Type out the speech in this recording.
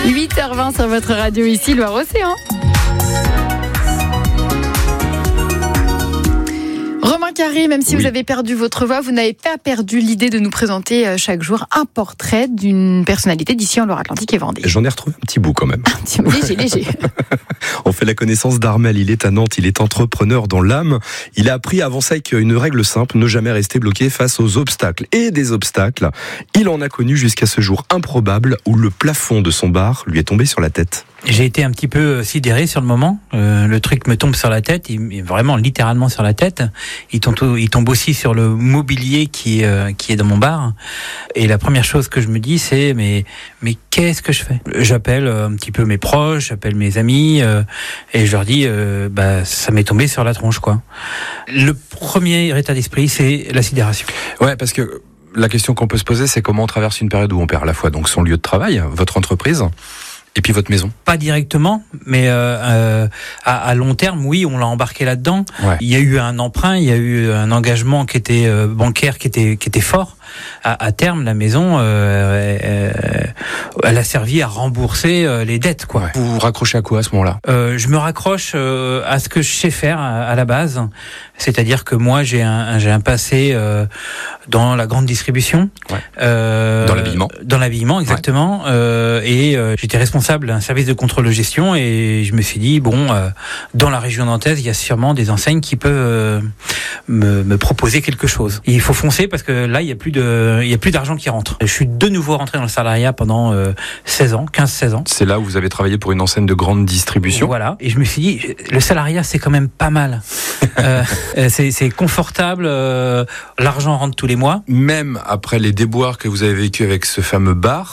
8h20 sur votre radio ici, Loire-Océan. Romain Carré, même si vous avez perdu votre voix, vous n'avez pas perdu l'idée de nous présenter chaque jour un portrait d'une personnalité d'ici en Loire-Atlantique et Vendée. J'en ai retrouvé un petit bout quand même. Un petit bout, léger. On fait la connaissance d'Armel, il est à Nantes, il est entrepreneur dans l'âme. Il a appris avant ça qu'une règle simple, ne jamais rester bloqué face aux obstacles. Et des obstacles, il en a connu jusqu'à ce jour improbable où le plafond de son bar lui est tombé sur la tête. J'ai été un petit peu sidéré sur le moment. Le truc me tombe sur la tête, vraiment littéralement sur la tête. Il tombe aussi sur le mobilier qui est dans mon bar. Et la première chose que je me dis, c'est mais qu'est-ce que je fais ? J'appelle un petit peu mes proches, j'appelle mes amis, et je leur dis ça m'est tombé sur la tronche, quoi. Le premier état d'esprit, c'est la sidération. Ouais, parce que la question qu'on peut se poser, c'est comment on traverse une période où on perd à la fois donc son lieu de travail, votre entreprise, et puis votre maison. Pas directement, mais à long terme, oui, on l'a embarqué là-dedans. Ouais. Il y a eu un emprunt, il y a eu un engagement qui était bancaire, qui était fort. À terme, la maison, elle a servi à rembourser les dettes, quoi. Ouais. Vous vous raccrochez à quoi à ce moment-là ? Je me raccroche à ce que je sais faire à la base, c'est-à-dire que moi j'ai un passé dans la grande distribution, dans l'habillement. Dans l'habillement, exactement. Ouais. Et j'étais responsable d'un service de contrôle de gestion et je me suis dit dans la région nantaise, il y a sûrement des enseignes qui peuvent me proposer quelque chose. Et il faut foncer parce que là il y a plus d'argent qui rentre. Je suis de nouveau rentré dans le salariat pendant 15-16 ans. C'est là où vous avez travaillé pour une enseigne de grande distribution. Voilà. Et je me suis dit, le salariat, c'est quand même pas mal. C'est confortable. L'argent rentre tous les mois. Même après les déboires que vous avez vécu avec ce fameux bar,